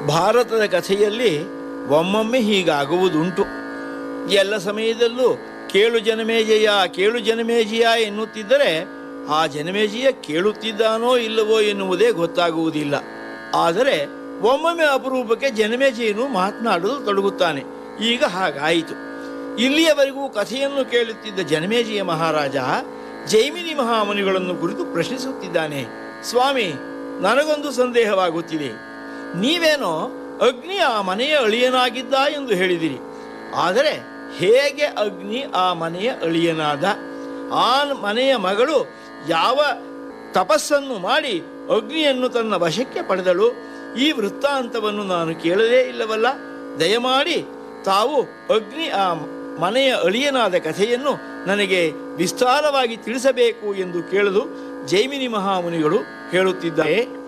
ಭಾರತದ ಕಥೆಯಲ್ಲಿ ಒಮ್ಮೊಮ್ಮೆ ಹೀಗಾಗುವುದುಂಟು. ಎಲ್ಲ ಸಮಯದಲ್ಲೂ ಕೇಳು ಜನಮೇಜಯ ಕೇಳು ಜನಮೇಜಯ ಎನ್ನುತ್ತಿದ್ದರೆ ಆ ಜನಮೇಜಯ ಕೇಳುತ್ತಿದ್ದಾನೋ ಇಲ್ಲವೋ ಎನ್ನುವುದೇ ಗೊತ್ತಾಗುವುದಿಲ್ಲ. ಆದರೆ ಒಮ್ಮೊಮ್ಮೆ ಅಪರೂಪಕ್ಕೆ ಜನಮೇಜಯನು ಮಾತನಾಡಲು ತೊಡಗುತ್ತಾನೆ. ಈಗ ಹಾಗಾಯಿತು. ಇಲ್ಲಿಯವರೆಗೂ ಕಥೆಯನ್ನು ಕೇಳುತ್ತಿದ್ದ ಜನಮೇಜಯ ಮಹಾರಾಜ ಜೈಮಿನಿ ಮಹಾಮುನಿಗಳನ್ನು ಕುರಿತು ಪ್ರಶ್ನಿಸುತ್ತಿದ್ದಾನೆ. ಸ್ವಾಮಿ, ನನಗೊಂದು ಸಂದೇಹವಾಗುತ್ತಿದೆ. ನೀವೇನೋ ಅಗ್ನಿ ಆ ಮನೆಯ ಅಳಿಯನಾಗಿದ್ದ ಎಂದು ಹೇಳಿದಿರಿ. ಆದರೆ ಹೇಗೆ ಅಗ್ನಿ ಆ ಮನೆಯ ಅಳಿಯನಾದ? ಆ ಮನೆಯ ಮಗಳು ಯಾವ ತಪಸ್ಸನ್ನು ಮಾಡಿ ಅಗ್ನಿಯನ್ನು ತನ್ನ ವಶಕ್ಕೆ ಪಡೆದಳು? ಈ ವೃತ್ತಾಂತವನ್ನು ನಾನು ಕೇಳಲೇ ಇಲ್ಲವಲ್ಲ. ದಯಮಾಡಿ ತಾವು ಅಗ್ನಿ ಆ ಮನೆಯ ಅಳಿಯನಾದ ಕಥೆಯನ್ನು ನನಗೆ ವಿಸ್ತಾರವಾಗಿ ತಿಳಿಸಬೇಕು ಎಂದು ಕೇಳಲು ಜೈಮಿನಿ ಮಹಾಮುನಿಗಳು ಹೇಳುತ್ತಿದ್ದಾರೆ.